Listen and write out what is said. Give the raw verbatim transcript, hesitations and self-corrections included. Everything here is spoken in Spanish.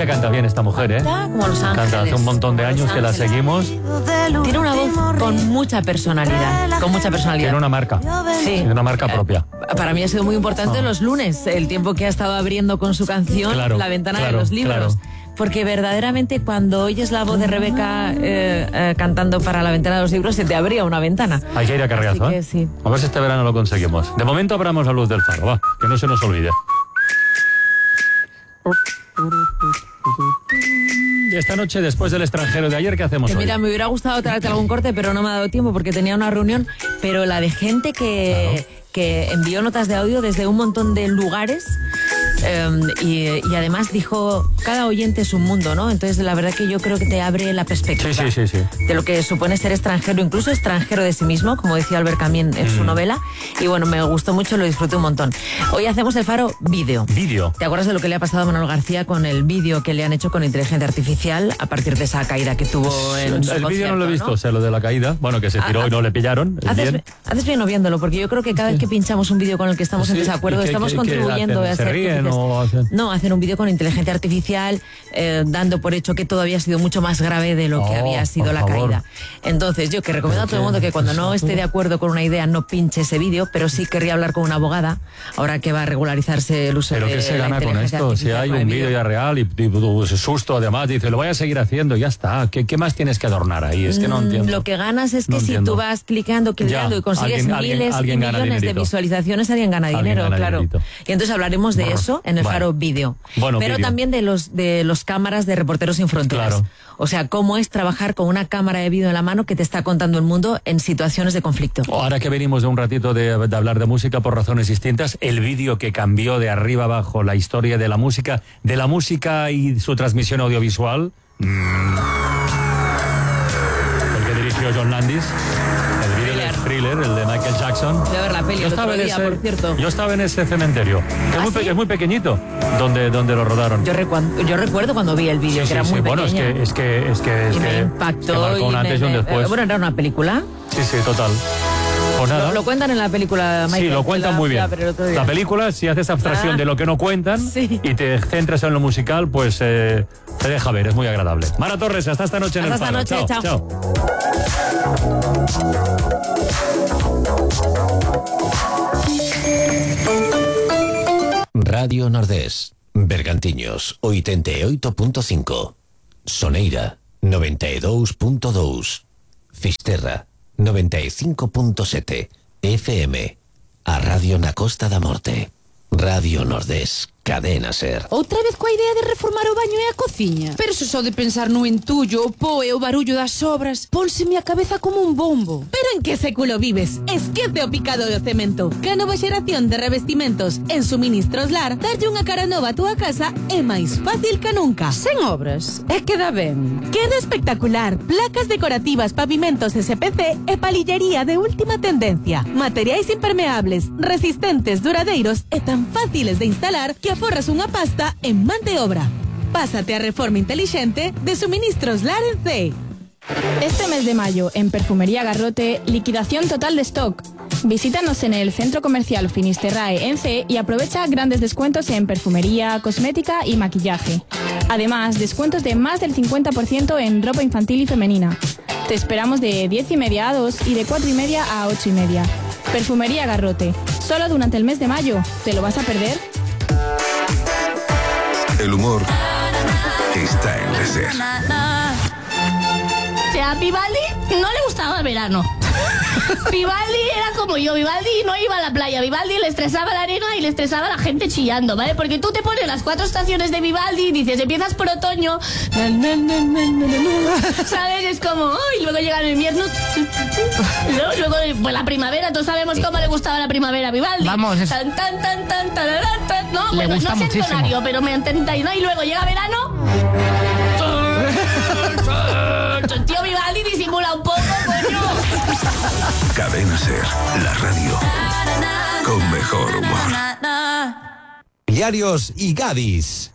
que canta bien esta mujer, ¿eh? Como Los Ángeles. Canta hace un montón de años que la seguimos. Tiene una voz con mucha personalidad, con mucha personalidad. Tiene una marca. Sí. Tiene una marca propia. Para mí ha sido muy importante Ah. los lunes, el tiempo que ha estado abriendo con su canción Claro, La ventana claro, de los libros. claro. Porque verdaderamente cuando oyes la voz de Rebeca eh, eh, cantando para La ventana de los libros, se te abría una ventana. Hay que ir a cargazo, Así que ¿eh? sí. A ver si este verano lo conseguimos. De momento abramos la luz del faro, va, que no se nos olvide. Esta noche, después del extranjero de ayer, ¿qué hacemos Que hoy? mira, me hubiera gustado traerte algún corte, pero no me ha dado tiempo porque tenía una reunión. Pero la de gente que, Claro. que envió notas de audio desde un montón de lugares. eh, y, y además dijo, cada oyente es un mundo, ¿no? Entonces la verdad que yo creo que te abre la perspectiva Sí, sí, sí, sí. de lo que supone ser extranjero, incluso extranjero de sí mismo, como decía Albert Camus en su Mm. novela. Y bueno, me gustó mucho, lo disfruté un montón. Hoy hacemos el Faro vídeo. Vídeo. ¿Te acuerdas de lo que le ha pasado a Manuel García con el vídeo que le han hecho con inteligencia artificial a partir de esa caída que tuvo en su El vídeo no lo he visto, concierto, o sea, lo de la caída. Bueno, que se tiró Ah, y no le pillaron. es Haces bien. haces bien no viéndolo, porque yo creo que cada vez que pinchamos un vídeo con el que estamos en Sí, desacuerdo, ¿y qué- estamos qué- qué contribuyendo hacen? a ¿Se hacer... ríen dices, o hacen? No, hacer un vídeo con inteligencia artificial, eh, dando por hecho que todo había sido mucho más grave de lo que Oh, había sido por la favor. caída. Entonces, yo que recomiendo a todo el mundo que cuando no esté de acuerdo con una idea no pinche ese vídeo, pero sí querría hablar con una abogada, ahora que va a regularizarse el uso Pero de ¿qué se la gana con inteligencia esto? Si artificial hay con un el vídeo ya real y, y tu susto además dice, lo voy a seguir haciendo, ya está. ¿Qué, qué más tienes que adornar ahí? Es que no Mm, entiendo. Lo que ganas es que No si entiendo. tú vas clicando, clicando Ya, y consigues alguien- alguien- miles alguien y gana millones de dinerito. visualizaciones, alguien gana Alguien dinero, gana claro. dinerito. Y entonces hablaremos de Brr. eso en el Bueno. Faro Vídeo. Bueno, Pero vídeo. también de los de los cámaras de Reporteros Sin Fronteras. Claro. O sea, cómo es trabajar con una cámara de vídeo en la mano que te está contando el mundo en situaciones de conflicto. Ahora que venimos de un ratito de, de hablar de música por razones distintas, el vídeo que cambió de arriba abajo la historia de la música, de la música y su transmisión audiovisual. Mm. El que dirigió John Landis. El vídeo de Thriller, el de Michael Jackson. Voy a ver la peli el otro en día, ese, por cierto. yo estaba en ese cementerio. Es, ¿Ah, muy, pe- sí? es muy pequeñito donde, donde lo rodaron. Yo, recuan- yo recuerdo cuando vi el vídeo, Sí, que sí, era sí. muy Bueno, es pequeña. que es que es que es y que, me que impactó. marcó un y antes y me- un me- después. Bueno, era una película. Sí, sí, total. Pues nada. Lo, lo cuentan en la película, Michael. Sí, lo cuentan la- muy bien. la- pero el otro día. La película, si haces abstracción Ah. de lo que no cuentan Sí. y te centras en lo musical, pues eh, te deja ver, es muy agradable. Mara Torres, hasta esta noche en Hasta el esta Faro. noche, chao. Radio Nordés, Bergantiños, oitenta e oito punto cinco. Soneira, noventa e dous punto dous. Fisterra, noventa e cinco punto sete. F M, a Radio na Costa da Morte. Radio Nordés, Cadena Ser. Outra vez coa idea de reformar o baño e a cociña. Pero se só de pensar no entullo, o po e o barullo das obras, pónseme a cabeza como un bombo. Pero en que século vives? Esquece o picado do cemento. Que a nova xeración de revestimentos en Suministros Lar darlle unha cara nova a túa casa é máis fácil que nunca. Sen obras, e queda ben. Queda espectacular. Placas decorativas, pavimentos S P C e palillería de última tendencia. Materiais impermeables, resistentes, duradeiros e tan fáciles de instalar que aforras unha pasta en man de obra. Pásate a reforma intelixente de Suministros Lar en C. Este mes de mayo, en Perfumería Garrote, liquidación total de stock. Visítanos en el Centro Comercial Finisterrae en C y aprovecha grandes descuentos en perfumería, cosmética y maquillaje. Además, descuentos de más del cincuenta por ciento en ropa infantil y femenina. Te esperamos de diez y media a dos y de cuatro y media a ocho y media. Perfumería Garrote, solo durante el mes de mayo. ¿Te lo vas a perder? El humor está en la SER. O sea, a Vivaldi no le gustaba el verano. Vivaldi era como yo, Vivaldi no iba a la playa, Vivaldi le estresaba la arena y le estresaba la gente chillando, ¿vale? Porque tú te pones las cuatro estaciones de Vivaldi y dices, empiezas por otoño, na, na, na, na, na, na, ¿sabes? Es como, oh, y luego llega el invierno, luego, luego pues la primavera, todos sabemos cómo le gustaba la primavera a Vivaldi. Vamos, es... Tan, tan, tan, tan, tararán, tan, no, Le bueno, gusta no sé muchísimo. entonario, pero me entendéis, ¿no? Y luego llega verano... Tío Vivaldi disimula un poco, coño. Cadena SER, la radio con mejor humor. Diarios y Gadis.